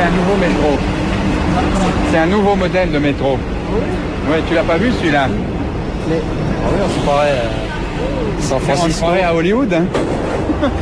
un nouveau métro. C'est un nouveau modèle de métro. Ouais, tu l'as pas vu celui-là? Oui, on se croirait San On se Francisco. croirait à Hollywood, hein.